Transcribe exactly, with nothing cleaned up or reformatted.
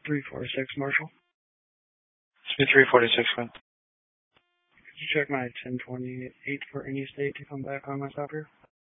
three four six, Marshall. It's three forty-six, man. Could you check my ten twenty-eight for any state to come back on my stop here?